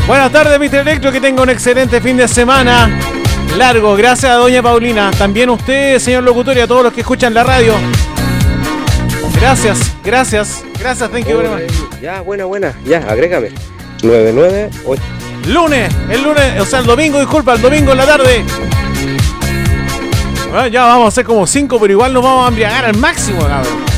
Buenas tardes, Mr. Electro, que tenga un excelente fin de semana largo. Gracias a doña Paulina. También usted, señor locutor, y a todos los que escuchan la radio. Gracias, thank you very much. Ya, buena, ya, agrégame. 998. El lunes, o sea, el domingo en la tarde. Bueno, ya vamos a hacer como 5, pero igual nos vamos a embriagar al máximo, cabrón.